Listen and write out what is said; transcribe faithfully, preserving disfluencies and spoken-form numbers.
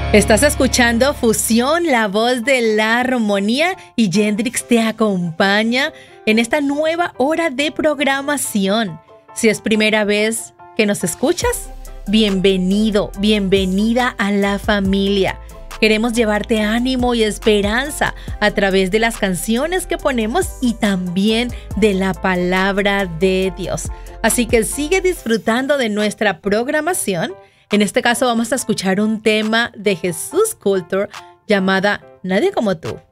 Estás escuchando Fusión, la voz de la armonía, y Yendrix te acompaña en esta nueva hora de programación. Si es primera vez que nos escuchas, bienvenido, bienvenida a la familia. Queremos llevarte ánimo y esperanza a través de las canciones que ponemos y también de la palabra de Dios. Así que sigue disfrutando de nuestra programación. En este caso vamos a escuchar un tema de Jesús Culture llamada Nadie como tú.